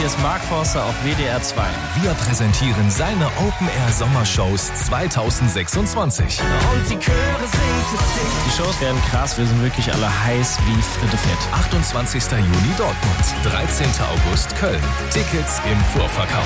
ist Mark Forster auf WDR 2. Wir präsentieren seine Open-Air-Sommershows 2026. Und die Chöre singen für dich. Die Shows werden krass, wir sind wirklich alle heiß wie Fritte Fett. 28. Juni Dortmund, 13. August Köln. Tickets im Vorverkauf.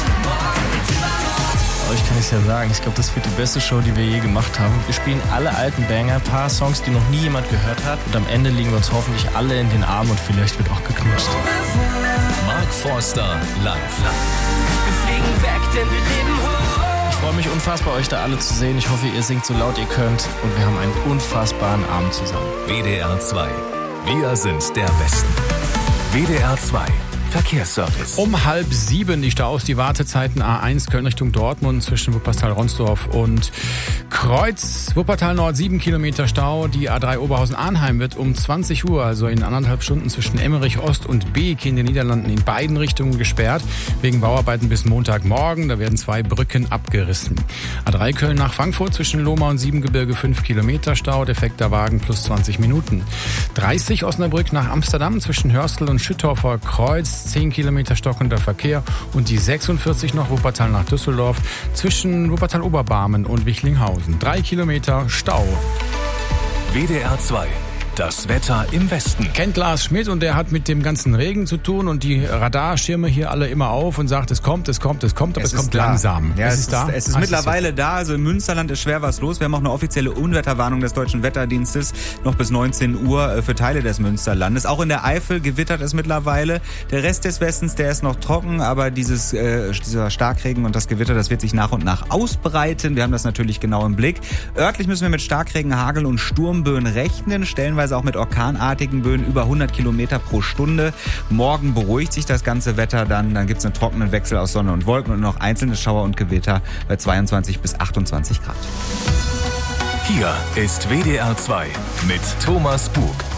Euch kann ich es ja sagen, ich glaube, das wird die beste Show, die wir je gemacht haben. Wir spielen alle alten Banger, ein paar Songs, die noch nie jemand gehört hat. Und am Ende liegen wir uns hoffentlich alle in den Armen und vielleicht wird auch geknutscht. Mark Forster live. Wir fliegen weg, denn wir leben hoch. Ich freue mich unfassbar, euch da alle zu sehen. Ich hoffe, ihr singt so laut ihr könnt. Und wir haben einen unfassbaren Abend zusammen. WDR 2. Wir sind der Westen. WDR 2. Verkehrsservice. Um 6:30 die Staus, die Wartezeiten A1 Köln Richtung Dortmund zwischen Wuppertal-Ronsdorf und Kreuz. Wuppertal Nord 7 Kilometer Stau. Die A3 Oberhausen-Arnheim wird um 20 Uhr, also in 1,5 Stunden zwischen Emmerich Ost und Beek in den Niederlanden in beiden Richtungen gesperrt. Wegen Bauarbeiten bis Montagmorgen. Da werden 2 Brücken abgerissen. A3 Köln nach Frankfurt zwischen Lohmau und Siebengebirge 5 Kilometer Stau. Defekter Wagen plus 20 Minuten. 30 Osnabrück nach Amsterdam zwischen Hörstel und Schüttorfer Kreuz. 10 Kilometer stockender Verkehr und die 46 noch Wuppertal nach Düsseldorf zwischen Wuppertal-Oberbarmen und Wichlinghausen. 3 Kilometer Stau. WDR 2. Das Wetter im Westen. Kennt Lars Schmidt und der hat mit dem ganzen Regen zu tun und die Radarschirme hier alle immer auf und sagt, es kommt, aber es kommt langsam. Ja, es ist mittlerweile da. Also im Münsterland ist schwer was los. Wir haben auch eine offizielle Unwetterwarnung des Deutschen Wetterdienstes noch bis 19 Uhr für Teile des Münsterlandes. Auch in der Eifel gewittert es mittlerweile. Der Rest des Westens, der ist noch trocken, aber dieser Starkregen und das Gewitter, das wird sich nach und nach ausbreiten. Wir haben das natürlich genau im Blick. Örtlich müssen wir mit Starkregen, Hagel und Sturmböen rechnen. Stellenweise auch mit orkanartigen Böen über 100 Kilometer pro Stunde. Morgen beruhigt sich das ganze Wetter dann gibt es einen trockenen Wechsel aus Sonne und Wolken und noch einzelne Schauer und Gewitter bei 22 bis 28 Grad. Hier ist WDR 2 mit Thomas Bug.